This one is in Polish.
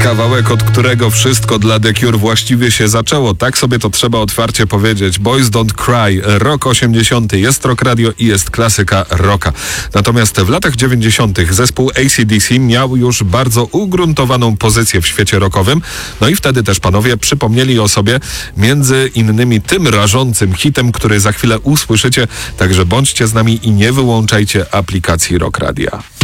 Kawałek, od którego wszystko dla The Cure właściwie się zaczęło. Tak sobie to trzeba otwarcie powiedzieć. Boys Don't Cry, rok 80. Jest Rock Radio i jest klasyka rocka. Natomiast w latach 90. zespół AC/DC miał już bardzo ugruntowaną pozycję w świecie rockowym. No i wtedy też panowie przypomnieli o sobie między innymi tym rażącym hitem, który za chwilę usłyszycie. Także bądźcie z nami i nie wyłączajcie aplikacji Rock Radia.